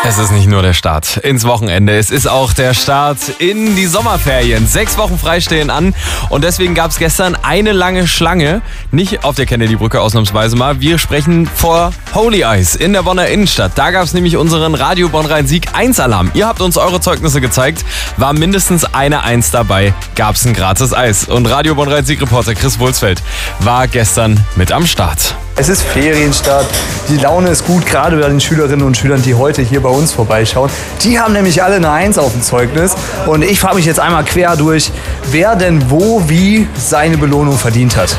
Es ist nicht nur der Start ins Wochenende, es ist auch der Start in die Sommerferien. 6 Wochen frei stehen an und deswegen gab es gestern eine lange Schlange. Nicht auf der Kennedy-Brücke ausnahmsweise mal. Wir sprechen vor Holy Eyes in der Bonner Innenstadt. Da gab es nämlich unseren Radio Bonn-Rhein-Sieg 1-Alarm. Ihr habt uns eure Zeugnisse gezeigt. War mindestens eine 1 dabei, gab es ein gratis Eis. Und Radio Bonn-Rhein-Sieg-Reporter Chris Wulsfeld war gestern mit am Start. Es ist Ferienstart, die Laune ist gut, gerade bei den Schülerinnen und Schülern, die heute hier bei uns vorbeischauen. Die haben nämlich alle eine 1 auf dem Zeugnis. Und ich frage mich jetzt einmal quer durch, wer denn wo, wie seine Belohnung verdient hat.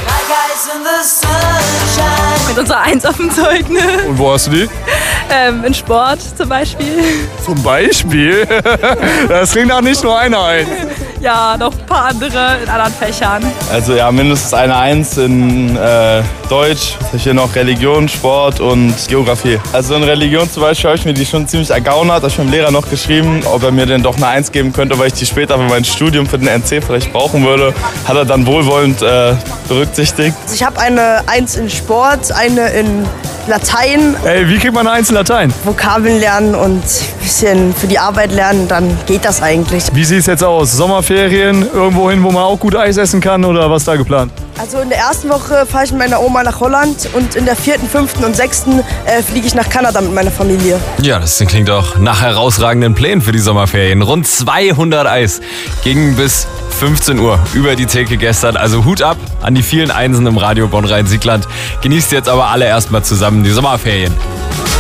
Mit unserer 1 auf dem Zeugnis. Und wo hast du die? In Sport zum Beispiel. Zum Beispiel? Das klingt auch nicht nur einer ein. Ja, noch ein paar andere in anderen Fächern. Also ja, mindestens eine 1 in Deutsch, hier noch Religion, Sport und Geografie. Also in Religion zum Beispiel habe ich mir die schon ziemlich ergaunert. Da habe ich meinem Lehrer noch geschrieben, ob er mir denn doch eine 1 geben könnte, weil ich die später für mein Studium für den NC vielleicht brauchen würde. Hat er dann wohlwollend berücksichtigt. Also ich habe eine 1 in Sport, eine in Latein. Ey, wie kriegt man eine 1 in Latein? Vokabeln lernen und ein bisschen für die Arbeit lernen, dann geht das eigentlich. Wie sieht es jetzt aus? Sommerferien, irgendwo hin, wo man auch gut Eis essen kann oder was ist da geplant? Also in der ersten Woche fahre ich mit meiner Oma nach Holland und in der 4., 5. und 6. Fliege ich nach Kanada mit meiner Familie. Ja, das klingt auch nach herausragenden Plänen für die Sommerferien. Rund 200 Eis gingen bis 15 Uhr über die Theke gestern. Also Hut ab an die vielen Einsen im Radio Bonn-Rhein-Siegland. Genießt jetzt aber alle erstmal zusammen die Sommerferien.